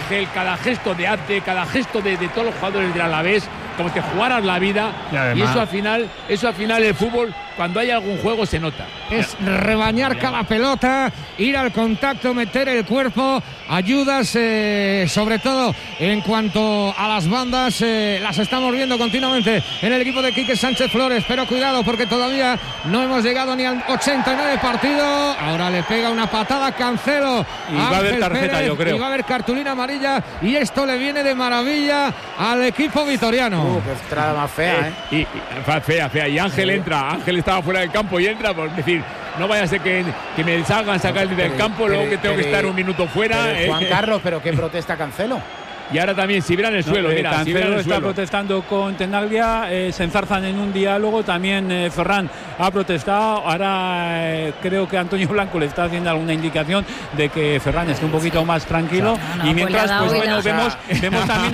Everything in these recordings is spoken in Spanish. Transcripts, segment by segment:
Ángel, cada gesto de Abde, cada gesto de todos los jugadores del Alavés, como te jugaras la vida. Y además, eso al final el fútbol, cuando hay algún juego, se nota. Es rebañar cada pelota, ir al contacto, meter el cuerpo, ayudas, sobre todo en cuanto a las bandas, las estamos viendo continuamente en el equipo de Quique Sánchez Flores, pero cuidado porque todavía no hemos llegado ni al 89 partido. Ahora le pega una patada Cancelo y va a haber tarjeta, Pérez, yo creo, y va a haber cartulina amarilla, y esto le viene de maravilla al equipo vitoriano. Qué entrada más fea, fea. Y Ángel entra, Ángel estaba fuera del campo y entra, por decir, no vaya a ser que me salgan sacar del campo, luego que tengo que estar un minuto fuera. Juan Carlos, pero ¿qué protesta Cancelo? Y ahora también, si vieran el suelo, mira, Cancelo está protestando con Tenaglia, se enzarzan en un diálogo, también Ferran ha protestado, ahora creo que Antonio Blanco le está haciendo alguna indicación de que Ferran esté un poquito más tranquilo, y mientras, pues bueno, vemos también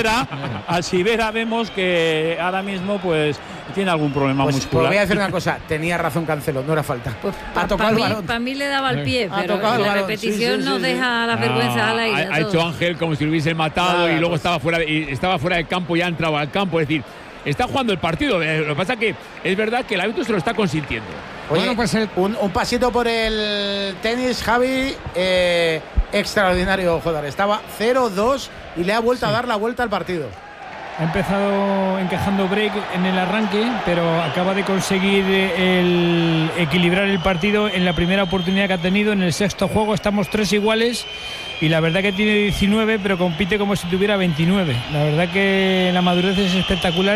a Sivera, vemos que ahora mismo pues tiene algún problema muscular. Pues voy a decir una cosa, tenía razón Cancelo, no era falta. Pues para mí le daba el pie, pero la repetición nos deja las vergüenzas al aire. Ha hecho Ángel como si lo hubiese matado. Y luego estaba fuera del campo, ya entraba al campo, es decir, está jugando el partido. Lo que pasa es que es verdad que el árbitro se lo está consintiendo. Oye, bueno, pues un pasito por el tenis, Javi, extraordinario jugador. Estaba 0-2 y le ha vuelto a dar la vuelta al partido. Ha empezado encajando break en el arranque, pero acaba de conseguir equilibrar el partido en la primera oportunidad que ha tenido. En el sexto juego estamos 3 iguales y la verdad que tiene 19, pero compite como si tuviera 29. La verdad que la madurez es espectacular.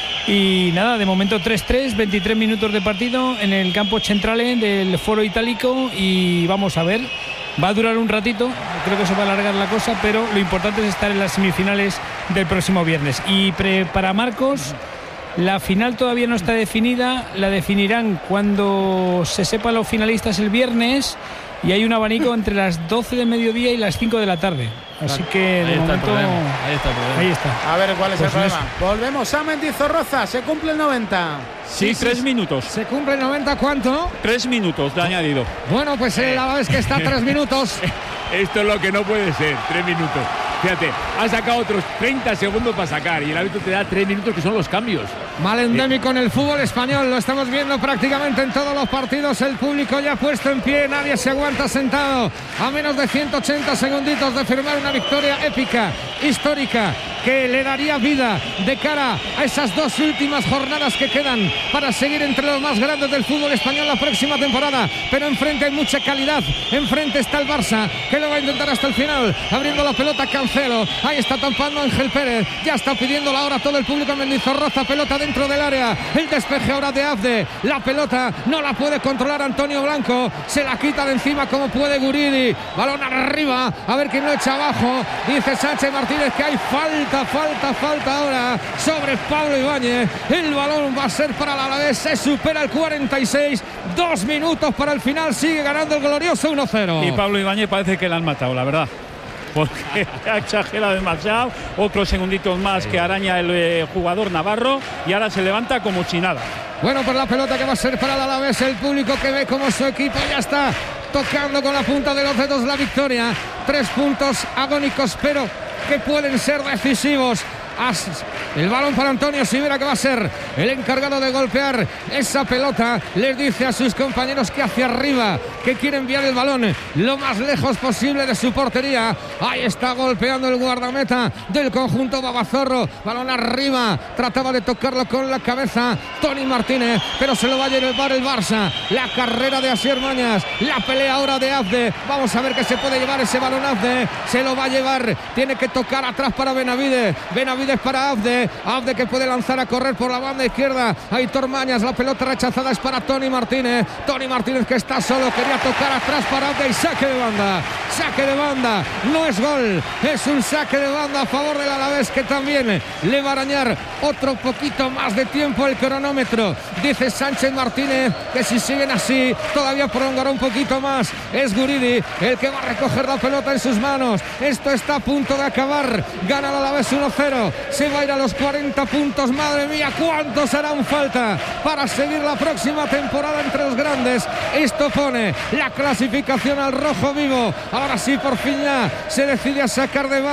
Y nada, de momento 3-3, 23 minutos de partido en el campo centrale del Foro Itálico, y vamos a ver. Va a durar un ratito, creo que se va a alargar la cosa, pero lo importante es estar en las semifinales del próximo viernes. Y para Marcos, la final todavía no está definida, la definirán cuando se sepan los finalistas el viernes, y hay un abanico entre las 12 de mediodía y las 5 de la tarde. Así que de momento ahí está. A ver cuál es el problema. Volvemos a Mendizorroza, se cumple el 90. Sí, 3 minutos. ¿Se cumple el 90 cuánto? 3 minutos de añadido. Bueno, pues la vez que está 3 minutos. Esto es lo que no puede ser, 3 minutos. Fíjate, ha sacado otros 30 segundos para sacar y el árbitro te da 3 minutos, que son los cambios. Mal endémico en el fútbol español, lo estamos viendo prácticamente en todos los partidos. El público ya puesto en pie, nadie se aguanta sentado. A menos de 180 segunditos de firmar una victoria épica, histórica, que le daría vida de cara a esas 2 últimas jornadas que quedan para seguir entre los más grandes del fútbol español la próxima temporada. Pero enfrente hay mucha calidad, enfrente está el Barça, que lo va a intentar hasta el final, abriendo la pelota Cancelo, ahí está tampando Ángel Pérez, ya está pidiendo la hora todo el público en Mendizorroza, pelota dentro del área, el despeje ahora de Abde, la pelota no la puede controlar Antonio Blanco, se la quita de encima como puede Guridi, balón arriba, a ver quién lo echa abajo, dice Sánchez Martínez que hay falta ahora sobre Pablo Ibáñez, el balón va a ser para el Alavés, se supera el 46, 2 minutos para el final, sigue ganando el glorioso 1-0. Y Pablo Ibáñez parece que le han matado, la verdad, porque ha exagerado demasiado, otros segunditos más que araña el jugador navarro, y ahora se levanta como si nada. Bueno, pues la pelota que va a ser para el Alavés, el público que ve como su equipo ya está tocando con la punta de los dedos la victoria. 3 puntos agónicos, pero que pueden ser decisivos. El balón para Antonio Sivera, que va a ser el encargado de golpear esa pelota. Les dice a sus compañeros que hacia arriba, que quiere enviar el balón lo más lejos posible de su portería. Ahí está golpeando el guardameta del conjunto Babazorro, balón arriba, trataba de tocarlo con la cabeza Toni Martínez, pero se lo va a llevar el Barça. La carrera de Asier Mañas, la pelea ahora de Abde, vamos a ver que se puede llevar ese balón. Abde se lo va a llevar, tiene que tocar atrás para Benavides para Abde que puede lanzar a correr por la banda izquierda. Aitor Mañas, la pelota rechazada es para Toni Martínez que está solo, quería tocar atrás para Abde y saque de banda, no es gol, es un saque de banda a favor del Alavés, que también le va a arañar otro poquito más de tiempo el cronómetro. Dice Sánchez Martínez que si siguen así todavía prolongará un poquito más. Es Guridi el que va a recoger la pelota en sus manos, esto está a punto de acabar, gana el Alavés 1-0, se va a ir a los 40 puntos. Madre mía, cuántos harán falta para seguir la próxima temporada entre los grandes. Esto pone la clasificación al rojo vivo. Ahora sí, por fin ya se decide a sacar de